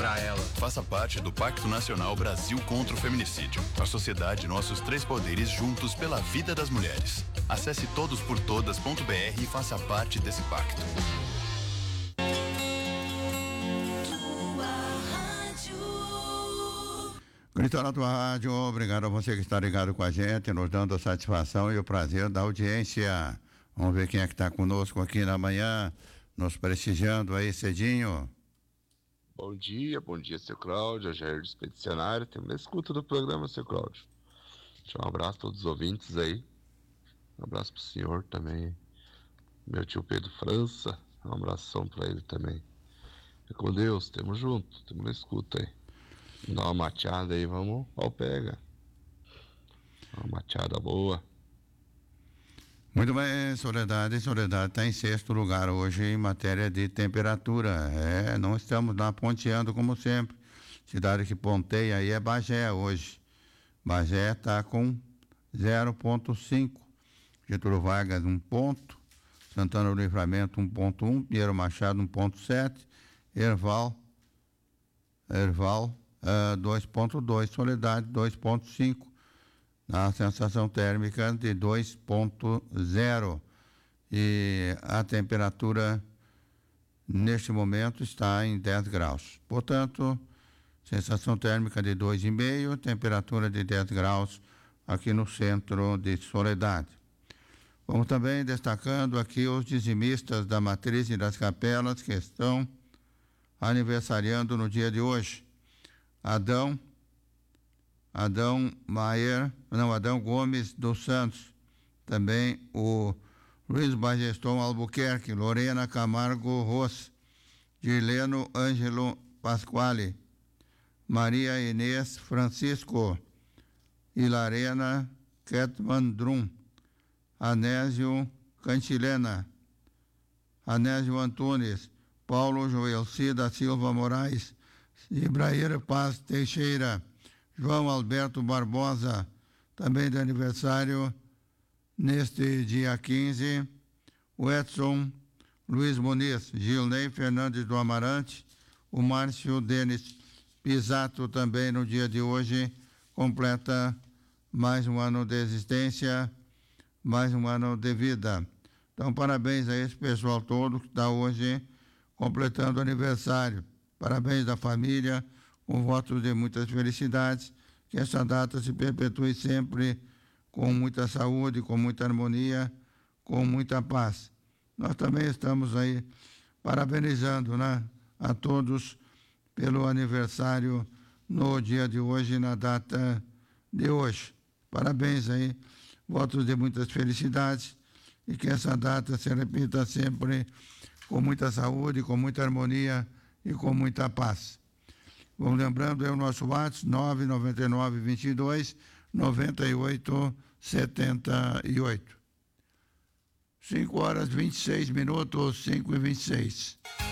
pra ela. Faça parte do Pacto Nacional Brasil contra o Feminicídio. A sociedade, nossos três poderes juntos pela vida das mulheres. Acesse todosportodas.br e faça parte desse pacto. Grita na tua rádio, obrigado a você que está ligado com a gente, nos dando a satisfação e o prazer da audiência. Vamos ver quem é que está conosco aqui na manhã, nos prestigiando aí cedinho. Bom dia, seu Cláudio, Jair do Expedicionário, temos na escuta do programa, seu Cláudio. Deixa um abraço a todos os ouvintes aí, um abraço pro senhor também, meu tio Pedro França, um abração para ele também. Fica com Deus, tamo junto, tamo na escuta aí. Dá uma mateada aí, vamos ao pega. Uma mateada boa. Muito bem, Soledade está em 6º lugar hoje em matéria de temperatura. Não estamos lá ponteando como sempre. Cidade que ponteia aí é Bagé hoje. Bagé está com 0,5. Getúlio Vargas 1 ponto. Santana do Livramento 1,1. Pinheiro Machado 1,7. Erval 2,2, Soledade 2,5, na sensação térmica de 2,0 e a temperatura neste momento está em 10 graus. Portanto, sensação térmica de 2,5, temperatura de 10 graus aqui no centro de Soledade. Vamos também destacando aqui os dizimistas da Matriz e das Capelas que estão aniversariando no dia de hoje. Adão Gomes dos Santos, também o Luiz Bageston Albuquerque, Lorena Camargo Ros, Gileno Ângelo Pasquale, Maria Inês Francisco, Ilarena Ketman Drum, Anésio Cantilena, Anésio Antunes, Paulo Joelci da Silva Moraes, Ibraíra Paz Teixeira, João Alberto Barbosa, também de aniversário neste dia 15, o Edson Luiz Muniz, Gilney Fernandes do Amarante, o Márcio Denis Pisato também no dia de hoje completa mais um ano de existência, mais um ano de vida. Então parabéns a esse pessoal todo que está hoje completando aniversário. Parabéns da família, com votos de muitas felicidades, que essa data se perpetue sempre com muita saúde, com muita harmonia, com muita paz. Nós também estamos aí parabenizando, né, a todos pelo aniversário no dia de hoje, na data de hoje. Parabéns aí, votos de muitas felicidades e que essa data se repita sempre com muita saúde, com muita harmonia e com muita paz. Vamos lembrando, é o nosso WhatsApp 999-22-98-78. 5 horas 26 minutos, 5:26.